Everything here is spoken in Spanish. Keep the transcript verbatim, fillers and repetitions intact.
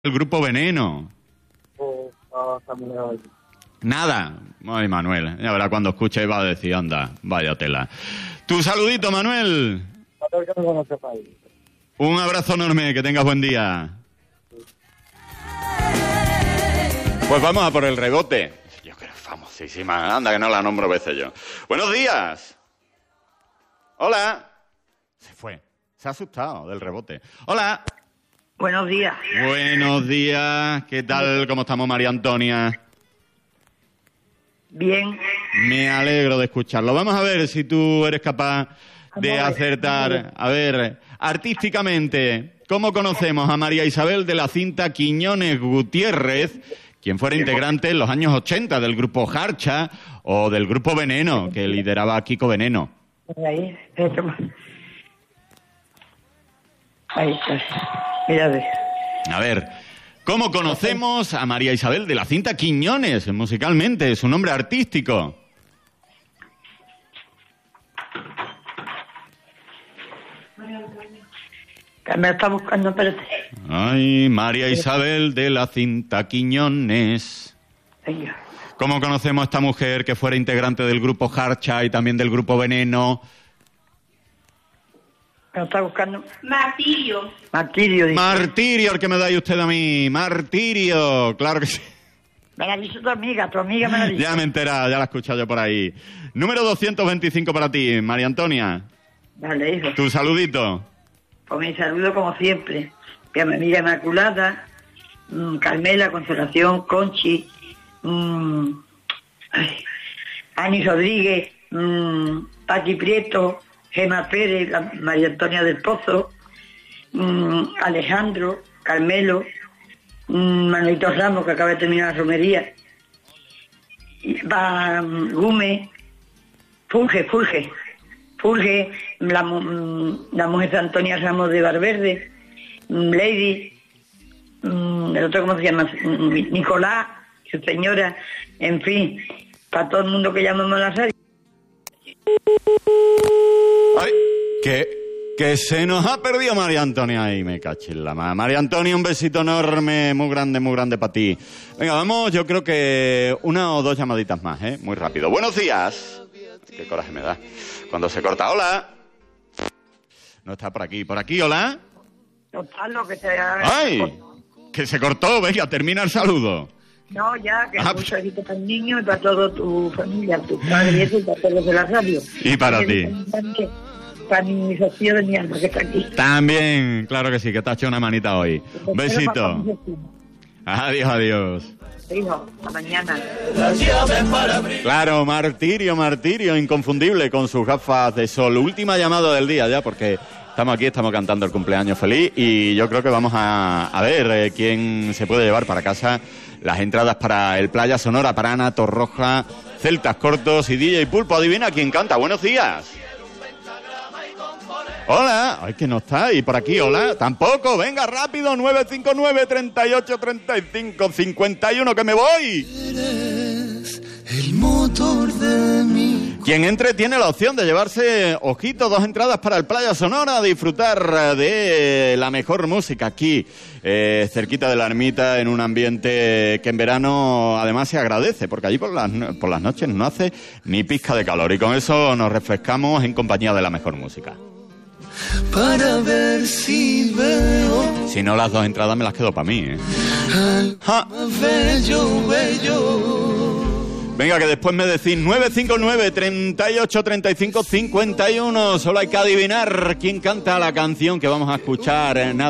El grupo Veneno. Oh, oh, oh, Nada. Ay, Manuel, ya verá cuando escuche y va a decir, anda, vaya tela. Tu saludito, Manuel. Un abrazo enorme, que tengas buen día. Pues vamos a por el rebote. Yo creo famosísima, anda que no la nombro veces yo. Buenos días. Hola. Se fue, se ha asustado del rebote. Hola. Buenos días. Buenos días, ¿qué tal? ¿Cómo estamos, María Antonia? Bien. Me alegro de escucharlo. Vamos a ver si tú eres capaz de acertar. A ver, artísticamente, ¿cómo conocemos a María Isabel de la Cinta Quiñones Gutiérrez, quien fuera integrante en los años ochenta del grupo Jarcha o del grupo Veneno, que lideraba Kiko Veneno? Ahí, eso. Ahí está. Mira, a ver. A ver, ¿cómo conocemos a María Isabel de la Cinta Quiñones musicalmente, su nombre artístico? Que me está buscando, espérate. Ay, María Isabel de la Cinta Quiñones. Venga. ¿Cómo conocemos a esta mujer que fuera integrante del grupo Jarcha y también del grupo Veneno? Me está buscando. Martirio. Martirio, dice. Martirio, el que me dais usted a mí. Martirio, claro que sí. Me la ha dicho tu amiga, tu amiga me la ha dicho. Ya me he enterado, ya la he escuchado yo por ahí. Número doscientos veinticinco para ti, María Antonia. Vale, hijo. Tu saludito. Pues mi saludo como siempre. Que a mi amiga Inmaculada, mmm, Carmela, Consolación, Conchi, mmm, ay, Ani Rodríguez, mmm, Paqui Prieto, Gema Pérez, la María Antonia del Pozo, mmm, Alejandro, Carmelo, mmm, Manuelito Ramos, que acaba de terminar la romería, y va um, Gume, Fulge, Fulge, Fulge, la, um, la mujer de Antonia Ramos de Valverde, um, Lady, um, el otro, ¿cómo se llama? Um, Nicolás, su señora, en fin, para todo el mundo que llamamos a la radio. Ay, que, que se nos ha perdido María Antonia ahí, me caché en la mano. María Antonia, un besito enorme, muy grande, muy grande para ti. Venga, vamos, yo creo que una o dos llamaditas más, ¿eh? Muy rápido. Buenos días. Qué coraje me da cuando se corta. Hola. No está por aquí. Por aquí, hola. Total, lo que se... ¡Ay! Que se cortó. Venga, termina el saludo. No, ya, que Ah, es un saludito para el niño y para toda tu familia, tu padre y eso, y para todos de la radio. Y para ti. Para mi socio de mi alma, que está aquí. También, claro que sí, que te ha hecho una manita hoy. Un besito. Adiós, adiós. Hijo, hasta mañana. Claro, Martirio, Martirio, inconfundible con sus gafas de sol. Última llamada del día ya, porque estamos aquí, estamos cantando el cumpleaños feliz y yo creo que vamos a, a ver eh, quién se puede llevar para casa las entradas para el Playa Sonora, para Ana Torroja, Celtas Cortos y D J Pulpo. Adivina quién canta. Buenos días. Hola. Ay, que no está. Y por aquí, hola. Tampoco. Venga, rápido. nueve cinco nueve, treinta y ocho, treinta y cinco, cincuenta y uno, que me voy. Eres el motor de mi... Quien entre tiene la opción de llevarse, ojito, dos entradas para el Playa Sonora, a disfrutar de la mejor música aquí, eh, cerquita de la ermita, en un ambiente que en verano además se agradece, porque allí por las, por las noches no hace ni pizca de calor, y con eso nos refrescamos en compañía de la mejor música. Para ver si veo... Si no, las dos entradas me las quedo para mí, ¿eh? Ja. Bello, bello. Venga, que después me decís nueve cinco nueve, treinta y ocho, treinta y cinco, cincuenta y uno. Solo hay que adivinar quién canta la canción que vamos a escuchar. Nada.